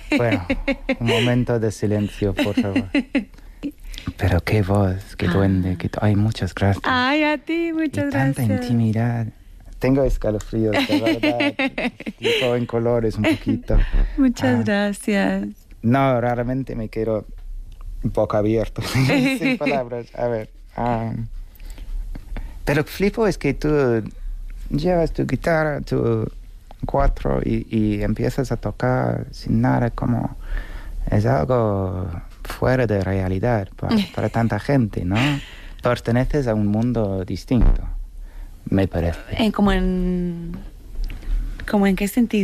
Bueno, un momento de silencio, por favor. Pero qué voz, qué duende, ay, muchas gracias. Ay, a ti, muchas Y gracias. tanta intimidad. Tengo escalofríos, de verdad. Tipo en colores un poquito. Muchas gracias. No, raramente me quedo boca abierto, sin palabras. A ver. Pero flipo es que tú llevas tu guitarra, tu cuatro y empiezas a tocar sin nada, como es algo fuera de realidad para tanta gente, ¿no? Perteneces a un mundo distinto, me parece. ¿Cómo en qué sentido?